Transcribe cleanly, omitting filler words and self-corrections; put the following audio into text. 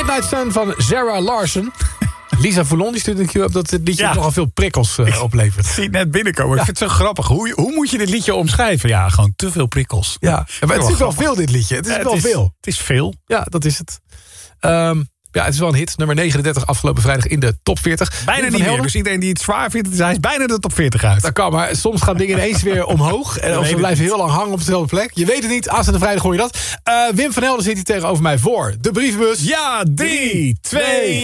Midnight Sun van Zara Larsson. Lisa Foulon die stuurt een keer op dat dit liedje nogal veel prikkels oplevert. Ik zie het net binnenkomen. Ik vind het zo grappig. Hoe moet je dit liedje omschrijven? Ja, gewoon te veel prikkels. Ja, maar het is wel veel, dit liedje. Het is wel veel. Het is veel. Ja, dat is het. Ja, het is wel een hit. Nummer 39 afgelopen vrijdag in de top 40. Bijna niet meer. Dus iedereen die het zwaar vindt, hij is bijna de top 40 uit. Dat kan, maar soms gaan dingen ineens weer omhoog. Of ze blijven heel lang hangen op dezelfde plek. Je weet het niet. Aanstaande vrijdag hoor je dat. Wim van Helden zit hier tegenover mij voor de brievenbus. Ja, 3, 2...